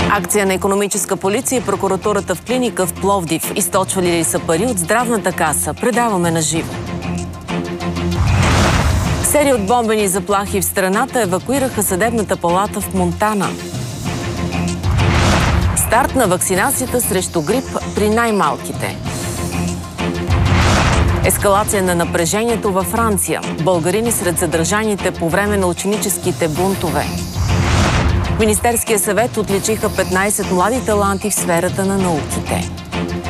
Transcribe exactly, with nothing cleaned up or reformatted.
Акция на икономическа полиция и прокуратурата в клиника в Пловдив. Източвали ли са пари от здравната каса? Предаваме на живо. Серия от бомбени заплахи в страната евакуираха съдебната палата в Монтана. Старт на вакцинацията срещу грип при най-малките. Ескалация на напрежението във Франция. Българини сред задържаните по време на ученическите бунтове. Министерския съвет отличиха петнайсет млади таланти в сферата на науките.